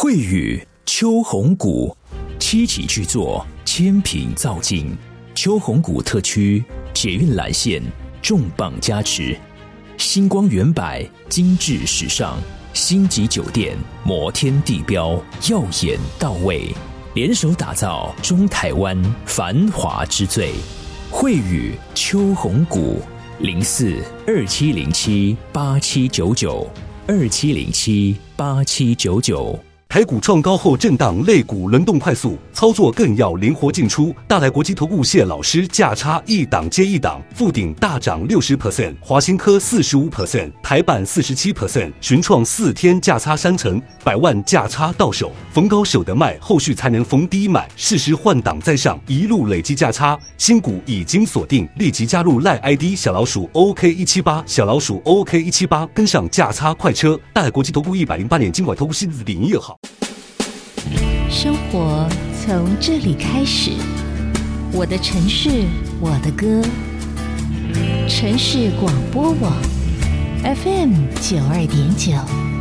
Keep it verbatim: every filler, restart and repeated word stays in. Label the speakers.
Speaker 1: 慧宇秋红谷七期巨作，千品造境。秋红谷特区捷运蓝线重磅加持，星光远百精致时尚，星级酒店摩天地标耀眼到位，联手打造中台湾繁华之最。慧宇秋红谷零四二七零七八七九九二七零七八七九九。
Speaker 2: 台股创高后震荡，类股轮动快速，操作更要灵活进出。大来国际投顾谢老师价差一档接一档，富鼎大涨 百分之六十， 华新科 百分之四十五， 台版 百分之四十七， 群创四天价差三成，百万价差到手，逢高守得卖，后续才能逢低买，适时换挡再上，一路累积价差。新股已经锁定，立即加入赖 I D 小老鼠 O K 一七八， 小老鼠 O K 一七八， 跟上价差快车。大来国际投顾一百零八年金管投顾新字第零一号。
Speaker 3: 生活从这里开始，我的城市，我的歌。城市广播网 F M 九二点九。